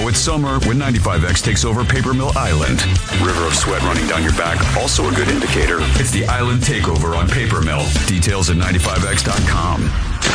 Now it's summer when 95X takes over Paper Mill Island. River of sweat running down your back, also a good indicator. It's the Island Takeover on Paper Mill. Details at 95x.com.